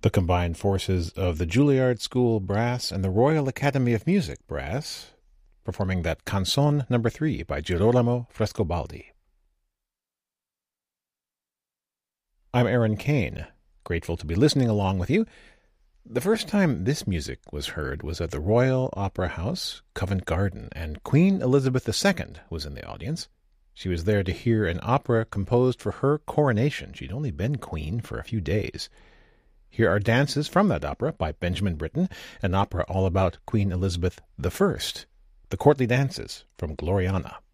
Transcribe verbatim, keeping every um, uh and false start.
The combined forces of the Juilliard School Brass and the Royal Academy of Music Brass, performing that Canzone number three by Girolamo Frescobaldi. I'm Aaron Kane, grateful to be listening along with you. The first time this music was heard was at the Royal Opera House, Covent Garden, and Queen Elizabeth the Second was in the audience. She was there to hear an opera composed for her coronation. She'd only been queen for a few days. Here are dances from that opera by Benjamin Britten, an opera all about Queen Elizabeth the First, the courtly dances from Gloriana.